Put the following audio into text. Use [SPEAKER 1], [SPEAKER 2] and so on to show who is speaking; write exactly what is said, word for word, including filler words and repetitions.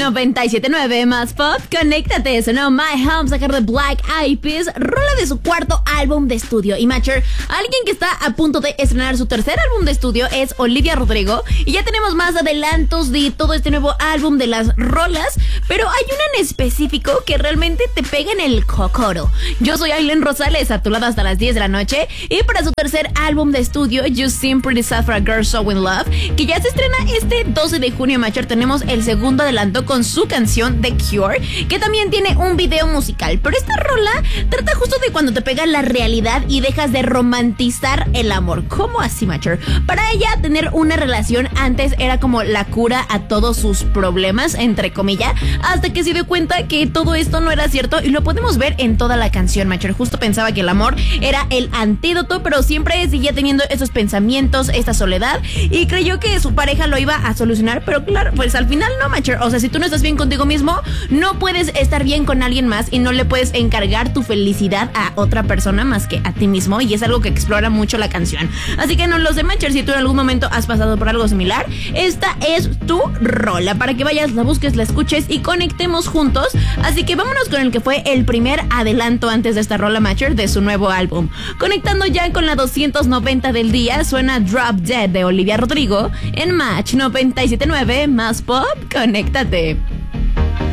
[SPEAKER 1] noventa y siete punto nueve más pop, conéctate. Sonó My Home, sacar de Black Eyed Peas, rola de su cuarto álbum de estudio. Y Matcher, alguien que está a punto de estrenar su tercer álbum de estudio es Olivia Rodrigo. Y ya tenemos más adelantos de todo este nuevo álbum, de las rolas, pero hay una en específico que realmente te pega en el cocoro. Yo soy Aileen Rosales, a tu lado hasta las diez de la noche. Y para su tercer álbum de estudio, You Seem Pretty Sad for a Girl So In Love, que ya se estrena este doce de junio, Matcher, tenemos el segundo adelanto con su canción The Cure, que también tiene un video musical. Pero esta rola trata justo de cuando te pega la realidad y dejas de romantizar el amor. ¿Cómo así, Matcher? Para ella, tener una relación antes era como la cura a todos sus problemas, entre comillas, hasta que se dio cuenta que todo esto no era cierto, y lo podemos ver en toda la canción, Matcher. Justo pensaba que el amor era el antídoto, pero siempre seguía teniendo esos pensamientos, esta soledad, y creyó que su pareja lo iba a solucionar, pero claro, pues al final no, Matcher. O sea, si tú no estás bien contigo mismo, no puedes estar bien con alguien más, y no le puedes encargar tu felicidad a otra persona más que a ti mismo, y es algo que explora mucho la canción. Así que no lo sé, Matcher, si tú en algún momento has pasado por algo similar, esta es tu rola, para que vayas, la busques, la escuches y conectemos juntos. Así que vámonos con el que fue el primer adelanto antes de esta rola, Matcher, de su nuevo álbum. Conectando ya con la doscientos noventa del día, suena Drop Dead de Olivia Rodrigo en Match noventa y siete punto nueve más pop, conéctate.